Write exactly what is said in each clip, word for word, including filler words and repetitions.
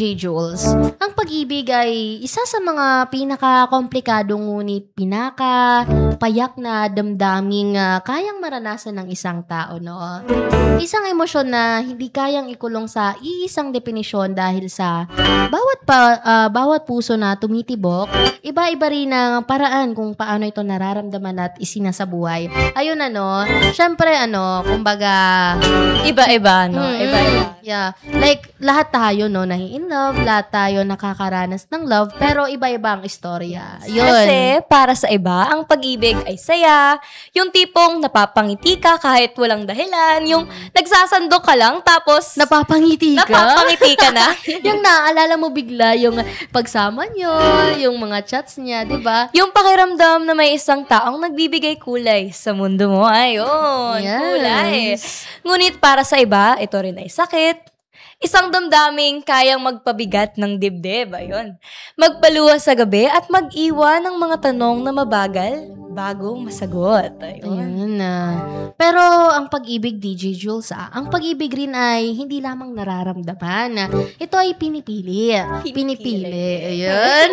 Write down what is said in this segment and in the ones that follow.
J. Jules, ang pag-ibig ay isa sa mga pinaka-komplikadong ngunit pinaka-payak na damdaming uh, kayang maranasan ng isang tao, no? Isang emosyon na hindi kayang ikulong sa iisang definisyon dahil sa bawat pa, uh, bawat puso na tumitibok, iba-iba rin ang paraan kung paano ito nararamdaman at isinasabuhay. Ayun ano, syempre ano, kumbaga iba-iba, no? Mm, Iba-iba. Yeah. Like, lahat tayo, no, nahi-in love, lahat tayo nakakaranas ng love, pero iba-iba ang istorya. Yun. Kasi, para sa iba, ang pag-ibig ay saya, yung tipong napapangiti ka kahit walang dahilan, yung nagsasandok ka lang, tapos napapangiti ka? Napapangiti ka na. Yung naaalala mo bigla yung pagsama nyo, yung mga chats niya, di ba? Yung pakiramdam na may isang taong nagbibigay kulay sa mundo mo, ayun, Yes. kulay. Ngunit para sa iba, ito rin ay sakit. Isang damdaming kayang magpabigat ng dibdib, ayun. Magpaluwas sa gabi at mag-iwan ng mga tanong na mabagal bago masagot. Ayun. Ayun na. Pero ang pag-ibig, D J Jules, ah, ang pag-ibig rin ay hindi lamang nararamdaman. Ito ay pinipili. Pinipili. Ayun.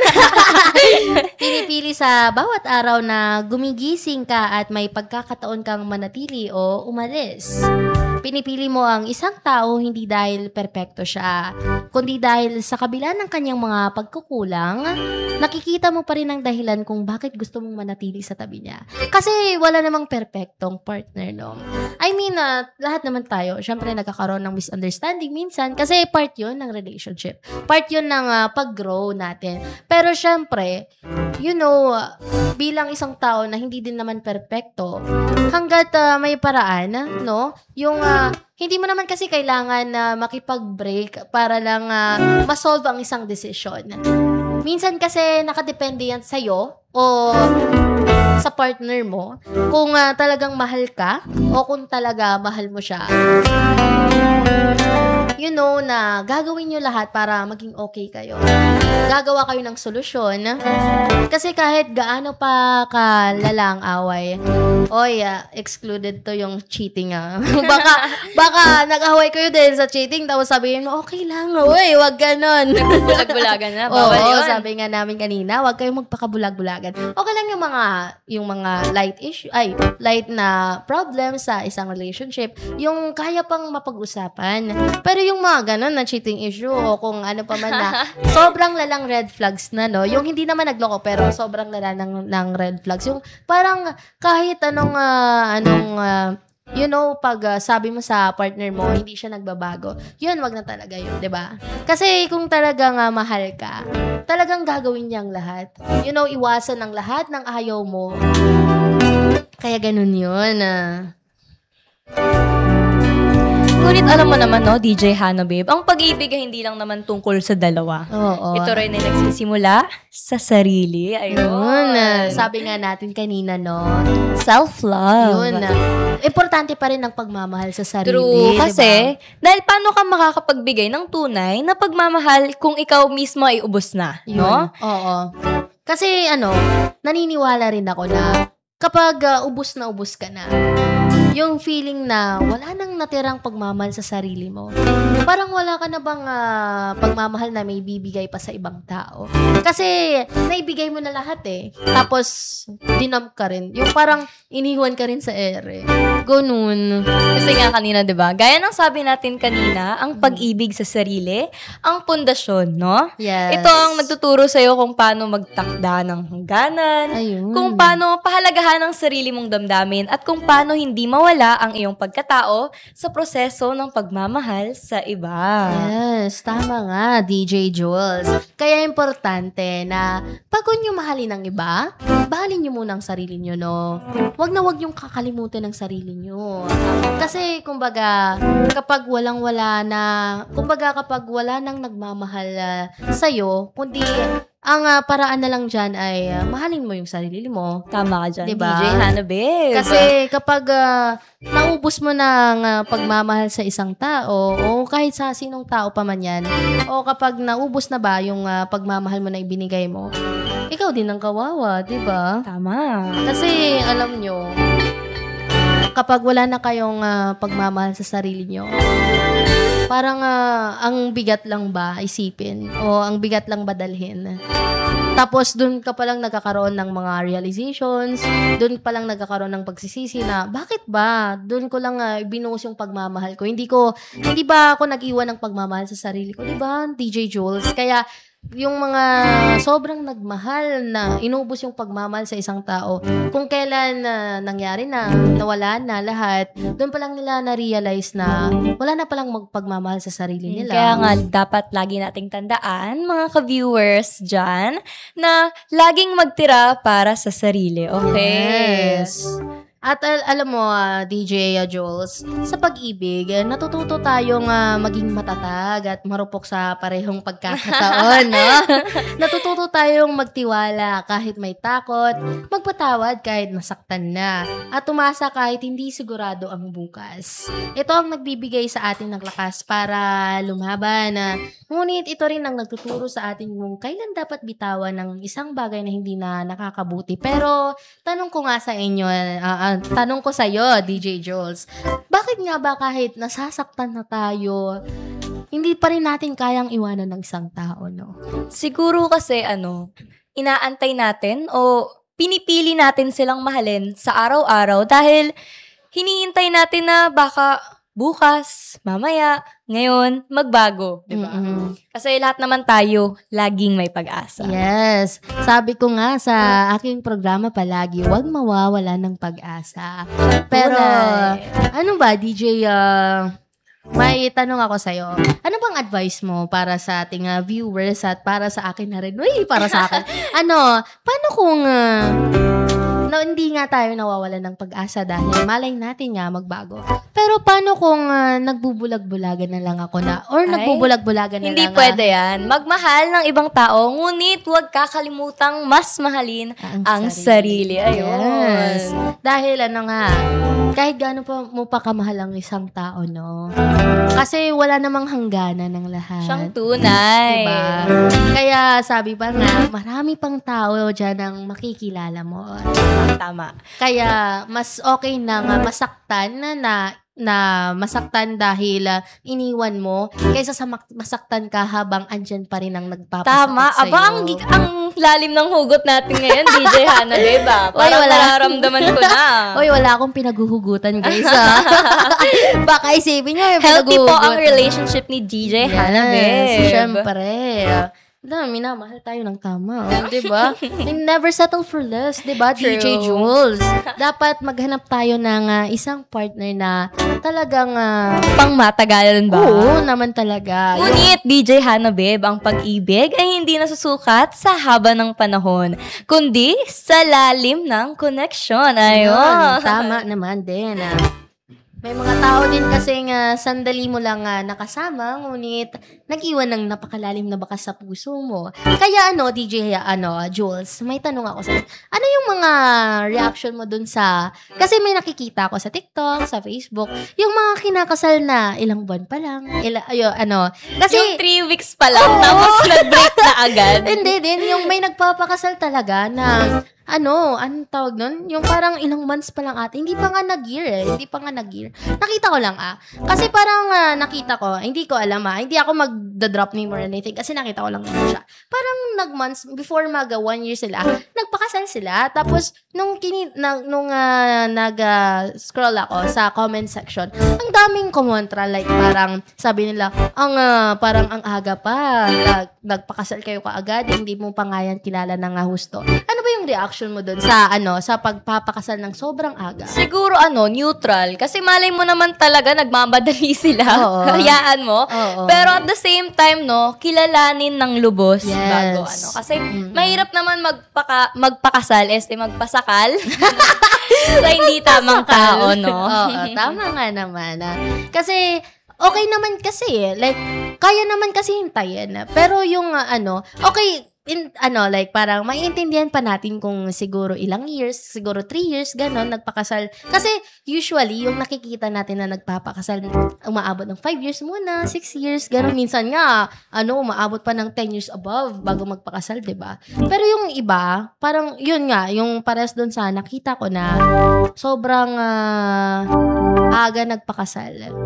Pinipili sa bawat araw na gumigising ka at may pagkakataon kang manatili o umalis. Pinipili mo ang isang tao hindi dahil perpekto siya, kundi dahil sa kabila ng kanyang mga pagkukulang, nakikita mo pa rin ang dahilan kung bakit gusto mong manatili sa tabi niya. Kasi wala namang perpektong partner, no? I mean, uh, lahat naman tayo, syempre nagkakaroon ng misunderstanding minsan kasi part yun ng relationship. Part yun ng uh, pag-grow natin. Pero syempre, you know, uh, bilang isang tao na hindi din naman perpekto, hanggat uh, may paraan, no? Yung uh, hindi mo naman kasi kailangan na uh, makipag-break para lang uh, masolve ang isang desisyon. Minsan kasi nakadepende yan sa'yo o sa partner mo kung uh, talagang mahal ka o kung talaga mahal mo siya. You know na gagawin nyo lahat para maging okay kayo. Gagawa kayo ng solusyon. Kasi kahit gaano pa kalalang away, oy, uh, excluded to yung cheating, ah. baka, baka nag-away kayo din sa cheating, tapos sabihin mo, okay lang, oy, wag ganon. Nagbulag-bulagan na, bawal Oo, yun. sabi nga namin kanina, wag kayong magpakabulag-bulagan. Okay lang yung mga, yung mga light issue, ay, light na problem sa isang relationship, yung kaya pang mapag-usapan. Pero yung mga ganon na cheating issue, o kung ano pa man na, sobrang lalang red flags na, no? Yung hindi naman nagloko, pero sobrang lala ng, ng red flags. Yung parang kahit anong, uh, anong, uh, you know, pag uh, sabi mo sa partner mo, hindi siya nagbabago, yun, wag na talaga yun, diba? Kasi kung talagang uh, mahal ka, talagang gagawin niyang lahat. You know, iwasan ng lahat ng ayaw mo. Kaya ganun yun, ah. Ngunit alam mo naman, no, D J Hana Babe, ang pag-ibig ay hindi lang naman tungkol sa dalawa. Oo. Ito rin ay nagsisimula sa sarili. Ayun. Yun, ah. Sabi nga natin kanina, no? Self-love. Yun, ah. Importante pa rin ang pagmamahal sa sarili. True. Kasi, diba? dahil paano ka makakapagbigay ng tunay na pagmamahal kung ikaw mismo ay ubos na, Yun. no? Oo. Kasi, ano, naniniwala rin ako na kapag uh, ubos na ubos ka na, yung feeling na wala nang natirang pagmamahal sa sarili mo. Parang wala ka na bang uh, pagmamahal na may bibigay pa sa ibang tao. Kasi naibigay mo na lahat eh. Tapos dinump ka rin. Yung parang iniwan ka rin sa ere. Ganun. Kasi nga kanina, di ba? Gaya ng sabi natin kanina, ang pag-ibig sa sarili, ang pundasyon, no? Yes. Ito ang nagtuturo sa'yo kung paano magtakda ng hangganan, Ayun. kung paano pahalagahan ang sarili mong damdamin, at kung paano hindi mawala ang iyong pagkatao sa proseso ng pagmamahal sa iba. Yes, tama nga, D J Jules. Kaya importante na pag nyo mahalin ang iba, mahalin nyo muna ang sarili nyo, no? Wag na wag yung kakalimutan ng sarili nyo. Kasi, kumbaga, kapag walang-wala na, kumbaga, kapag wala nang nagmamahal uh, sa'yo, kundi ang uh, paraan na lang dyan ay uh, mahalin mo yung sarili mo. Tama ka dyan, diba? D J Hana Babe. Kasi kapag uh, naubos mo ng uh, pagmamahal sa isang tao o kahit sa sinong tao pa man yan, o kapag naubos na ba yung uh, pagmamahal mo na ibinigay mo, ikaw din ang kawawa, diba? Tama. Kasi alam nyo, kapag wala na kayong uh, pagmamahal sa sarili nyo, Parang uh, ang bigat lang ba isipin o ang bigat lang ba dalhin. Tapos doon ka palang nagkakaroon ng mga realizations, doon pa lang nagkakaroon ng pagsisisi na bakit ba? Doon ko lang uh, binuhos yung pagmamahal ko. Hindi ko hindi ba ako nag-iwan ng pagmamahal sa sarili ko, 'di ba? D J Jules. Kaya yung mga sobrang nagmahal na inubos yung pagmamahal sa isang tao, kung kailan na uh, nangyari na, nawala na lahat, doon pa lang nila na-realize na wala na palang magpagmamahal sa sarili nila. Kaya nga, dapat lagi nating tandaan, mga ka-viewers dyan, na laging magtira para sa sarili, okay? Yes. At al- alam mo, uh, D J uh, Jules, sa pag-ibig, uh, natututo tayong uh, maging matatag at marupok sa parehong pagkakataon, no? Natututo tayong magtiwala kahit may takot, magpatawad kahit nasaktan na, at tumasa kahit hindi sigurado ang bukas. Ito ang nagbibigay sa atin ng lakas para lumaban. Uh, ngunit ito rin ang nagtuturo sa atin kung kailan dapat bitawan ng isang bagay na hindi na nakakabuti. Pero, tanong ko nga sa inyo, uh, uh, tanong ko sa'yo, D J Jules, bakit nga ba kahit nasasaktan na tayo, hindi pa rin natin kayang iwanan ng isang tao, no? Siguro kasi, ano, inaantay natin o pinipili natin silang mahalin sa araw-araw dahil hinihintay natin na baka bukas, mamaya, ngayon, magbago, di ba? Mm-hmm. Kasi lahat naman tayo, laging may pag-asa. Yes. Sabi ko nga sa aking programa palagi, huwag mawawala ng pag-asa. Pero, ano ba, D J, uh, may tanong ako sa'yo. Ano bang advice mo para sa ating uh, viewers at para sa akin na rin? Uy, para sa akin. Ano, paano kung... Uh, No, hindi nga tayo nawawalan ng pag-asa dahil malay natin nga magbago. Pero paano kung uh, nagbubulag-bulagan na lang ako na or Ay, nagbubulag-bulagan na hindi lang? Hindi pwede uh, yan. Magmahal ng ibang tao, ngunit huwag kakalimutang mas mahalin ang, ang sarili. sarili. Ayun. Yes. Dahil ano nga, kahit gaano pa mo pa kamahal ang isang tao, no? Kasi wala namang hangganan ng lahat. Siyang tunay. Diba? Kaya sabi pa nga, marami pang tao dyan ang makikilala mo. Tama. Kaya mas okay na nga masaktan na na, na masaktan dahil uh, iniwan mo kaysa sa masaktan ka habang andyan pa rin ang nagpapasakit Tama. sa'yo. Aba, ang, ang lalim ng hugot natin ngayon, D J Hana, diba? Parang wala. nararamdaman ko na. Oy, wala akong pinaghuhugutan, guys. Baka isipin nyo yung healthy po pinaghuhugutan. ang relationship ni D J yes, Hana, babe. Siyempre. Na, minamahal tayo ng tama. Oh, diba? Never settle for less, diba, D J Jules? Dapat maghanap tayo ng uh, isang partner na talagang uh, pang matagalan ba? Oo, naman talaga. Ngunit, D J Hana, babe, ang pag-ibig ay hindi nasusukat sa haba ng panahon, kundi sa lalim ng connection. Ayun. Ayun, tama naman din. Uh. May mga tao din kasing uh, sandali mo lang uh, nakasama, ngunit nag-iwan ng napakalalim na bakas sa puso mo. Kaya ano, D J, ano, Jules, may tanong ako sa'yo. Ano yung mga reaction mo dun sa... Kasi may nakikita ako sa TikTok, sa Facebook, yung mga kinakasal na ilang buwan pa lang. Ila, ayo, ano. Kasi, yung three weeks pa lang, oh, tapos nag-break na agad. Hindi din, yung may nagpapakasal talaga na... Ano, anong tawag nun? Yung parang ilang months pa lang ate. Hindi pa nga nag-year eh. Hindi pa nga nag-year. Nakita ko lang ah. Kasi parang uh, nakita ko, hindi ko alam ah. Hindi ako mag-drop name or anything kasi nakita ko lang naman siya. Parang nag-months, before mag uh, one year sila, nagpakasal sila. Tapos, nung, kini, na, nung uh, nag-scroll uh, ako sa comment section, ang daming kumontra. Like parang sabi nila, ang uh, parang ang aga pa. Nag, nagpakasal kayo kaagad. Hindi mo pa nga yan kilala ng uh, husto. Ano ba yung reaction mo dun sa ano sa pagpapakasal ng sobrang aga? Siguro ano, neutral. Kasi malay mo naman talaga nagmamadali sila. Oo. Hayaan mo. Oo. Pero at the same time, no, kilalanin ng lubos yes. bago ano. Kasi mm-hmm. mahirap naman magpaka, magpakasal, este magpasakal. sa hindi tamang tao, no? Oo, tama nga naman. Ah. Kasi okay naman kasi, like, kaya naman kasi hintayin. Pero yung, uh, ano, okay, in, ano, like, parang maiintindihan pa natin kung siguro ilang years, siguro three years, ganon, nagpakasal. Kasi, usually, yung nakikita natin na nagpapakasal, umaabot ng five years muna, six years, ganon. Minsan nga, ano, umaabot pa ng ten years above bago magpakasal, diba? Pero yung iba, parang, yun nga, yung pares doon sa nakita ko na sobrang uh, aga nagpakasal.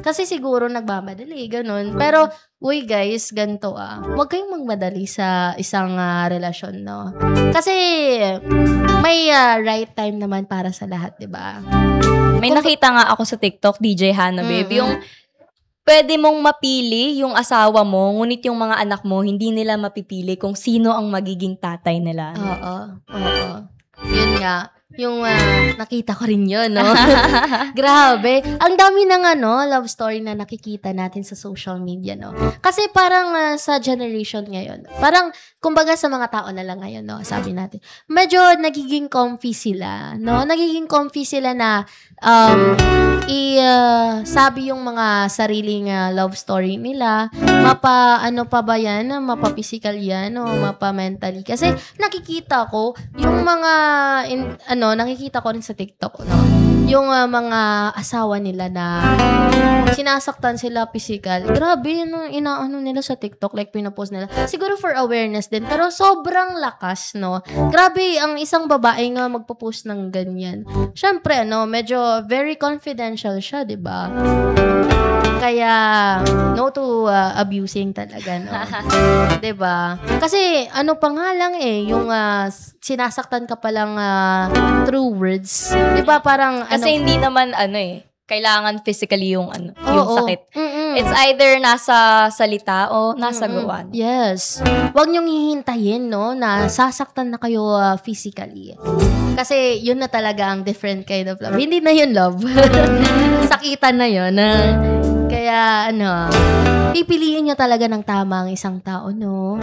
Kasi siguro nagmamadali, ganun. Pero, uy guys, ganito ah. Huwag kayong magmadali sa isang uh, relasyon, no? Kasi, may uh, right time naman para sa lahat, di ba? May Kung, nakita nga ako sa TikTok, D J Hannah, babe, mm-hmm. yung pwede mong mapili yung asawa mo, ngunit yung mga anak mo, hindi nila mapipili kung sino ang magiging tatay nila. Oo, oo. Yun nga. Yung uh, nakita ko rin yun, no? Grabe. Ang dami ng ano, love story na nakikita natin sa social media, no? Kasi parang uh, sa generation ngayon, parang, kumbaga sa mga tao na lang ngayon, no? Sabi natin, medyo nagiging comfy sila, no? Nagiging comfy sila na um, i-sabi uh, yung mga sariling uh, love story nila. Mapa, ano pa ba yan? Mapa-physical yan o mapa-mentally? Kasi nakikita ko, yung mga, in, ano, no, nakikita ko rin sa TikTok, no? Yung uh, mga asawa nila na sinasaktan sila physical. Grabe, no, inaano nila sa TikTok, like pinapost nila. Siguro for awareness din, pero sobrang lakas, no? Grabe, ang isang babae nga magpo-post ng ganyan. Syempre, ano, medyo very confidential siya, di ba? Kaya, no to uh, abusing talaga, no? Diba? Kasi, ano pa nga lang eh, yung uh, sinasaktan ka palang uh, through words. Diba? Parang, kasi ano, hindi naman, ano eh, kailangan physically yung, ano, oh, yung sakit. Oh. It's either nasa salita o nasa Mm-mm. gawa. Yes. Huwag niyong hihintayin, no, na sasaktan na kayo uh, physically. Kasi, yun na talaga ang different kind of love. Hindi na yun love. Sakitan na yun. Uh, Kaya, ano, pipiliin nyo talaga ng tama ang isang tao, no?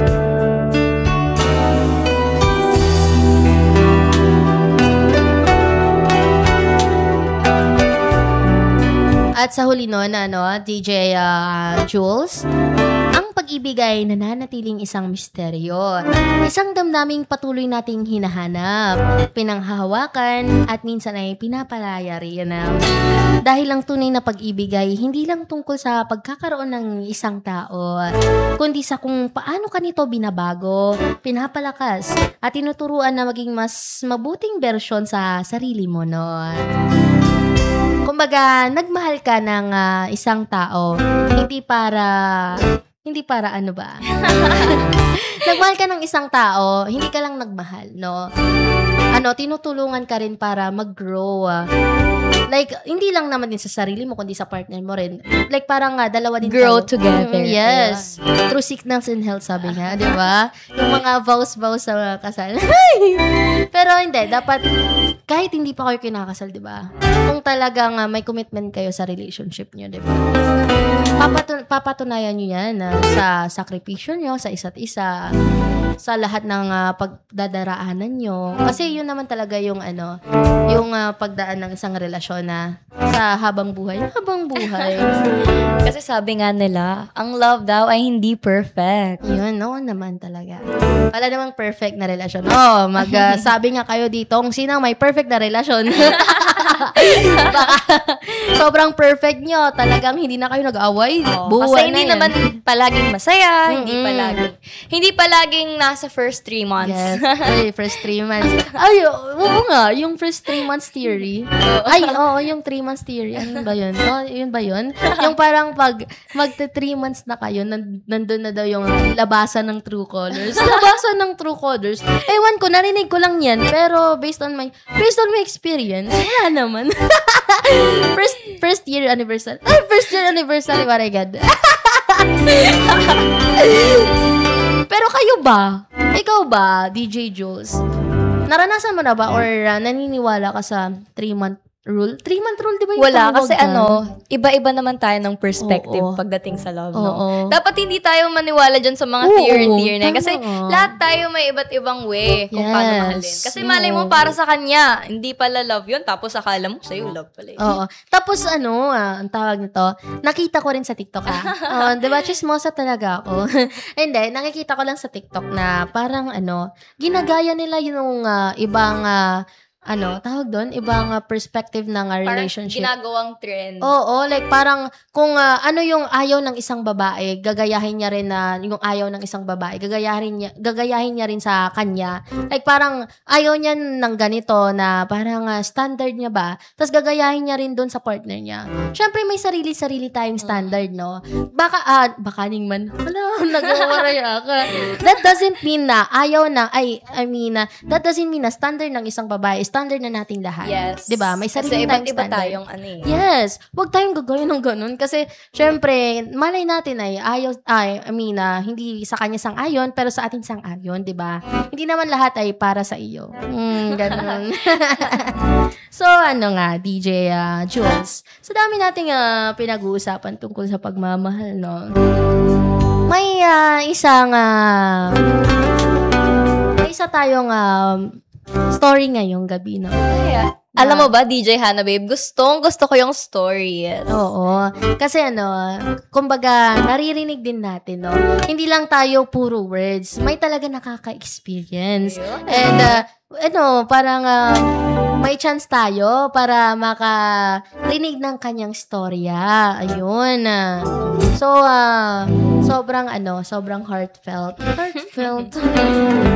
At sa huli nun, ano, D J uh, Jules, ang pag-ibig ay nananatiling isang misteryo. Isang damdaming patuloy nating hinahanap, pinanghahawakan, at minsan ay pinapalaya rin. Dahil ang tunay na pag-ibig ay hindi lang tungkol sa pagkakaroon ng isang tao, kundi sa kung paano ka nito binabago, pinapalakas, at tinuturuan na maging mas mabuting bersyon sa sarili mo, no? Kumbaga, nagmahal ka ng uh, isang tao, hindi para, hindi para ano ba? Nagmahal ka ng isang tao, hindi ka lang nagmahal, no? Ano, tinutulungan ka rin para mag-grow. Uh, like, hindi lang naman din sa sarili mo, kundi sa partner mo rin. Like, parang uh, dalawa din grow kayo. together. Mm, yes. Yeah. Through sickness and health, sabi nga, di ba? Yung mga vows-vows sa mga kasal. Pero hindi, dapat, kahit hindi pa kayo kinakasal, di ba? Kung talagang uh, may commitment kayo sa relationship nyo, di ba? Papatun- papatunayan nyo yan uh, sa sakripisyo nyo, sa isa't isa, sa lahat ng uh, pagdadaraanan nyo. Kasi yun naman talaga yung ano, yung uh, pagdaan ng isang relasyon na sa habang buhay. Habang buhay. Kasi sabi nga nila, ang love daw ay hindi perfect. Yun, no naman talaga. Wala namang perfect na relasyon. Oh, mag-sabi uh, nga kayo dito kung sino may perfect na relasyon. Baka sobrang perfect nyo. Talagang hindi na kayo nag-away. Oh, kasi hindi yan. Naman palaging masaya. Mm-hmm. Hindi palaging, hindi palaging nasa first three months. Yes. Ay, first three months. Ay, oo nga. Yung first three months theory. Ay, oo, yung three months theory. Ano ba yun? Oh, yun ba yun? Yung parang pag magte-three months na kayo, nandun na daw yung labasan ng true colors. Labasan ng true colors. Ewan ko, narinig ko lang yan. Pero based on my, based on my experience, wala naman. first, first year anniversary. Ay, first year anniversary. Oh my God. Pero kayo ba? Ikaw ba, D J Jules? Naranasan mo na ba or uh, naniniwala ka sa three-month rule? Three-month rule, di ba yung wala, kasi ka? ano, iba-iba naman tayo ng perspective Oo. pagdating sa love, Oo. no? Dapat hindi tayo maniwala dyan sa mga Oo, theory-theory na. Kasi tama. lahat tayo may iba't ibang way kung Yes. paano mahalin. Kasi malay mo, Oo. para sa kanya, hindi pala love yun, tapos akala mo sa'yo love pala yun. Oo. Tapos ano, ah, ang tawag nito, nakita ko rin sa TikTok ah. Oh, 'di ba, chismosa talaga ako. Hindi, nakikita ko lang sa TikTok na parang ano, ginagaya nila yung uh, ibang uh, ano, tawag doon, ibang uh, perspective ng uh, Parang relationship. ginagawang trend. Oo, like parang kung uh, ano yung ayaw ng isang babae, gagayahin niya rin na yung ayaw ng isang babae, gagayahin niya, gagayahin niya rin sa kanya. Like parang ayaw niya ng ganito na parang uh, standard niya ba, tapos gagayahin niya rin doon sa partner niya. Syempre may sarili-sarili tayong standard, no? Baka, ah, baka ning man, hala, nag-uwaraya ka. That doesn't mean na ayaw na, ay, I mean, uh, that doesn't mean na standard ng isang babae, standard na nating lahat. Yes. 'Di ba? May sarili Kasi tayong iba't iba standard. tayong ano eh. Yes. Huwag tayong gagawin ng ganun kasi syempre, malay natin ay ayaw ay I mean, uh, hindi sa kanya sang-ayon pero sa atin sang-ayon, 'di ba? Hindi naman lahat ay para sa iyo. Mm, ganun. So, ano nga, D J uh, Jules, sa dami nating uh, pinag-uusapan tungkol sa pagmamahal, no? May uh, isang uh, may isa tayong uh, story ngayong gabi, no? Kaya, alam mo ba, D J Hannah Babe, gustong gusto ko yung stories. Oo. Kasi ano, kumbaga, naririnig din natin, no? Hindi lang tayo puro words. May talaga nakaka-experience. And, uh, ano, parang uh, may chance tayo para makarinig ng kanyang storya. Ayun. So, uh, sobrang ano, sobrang heartfelt. Heartfelt.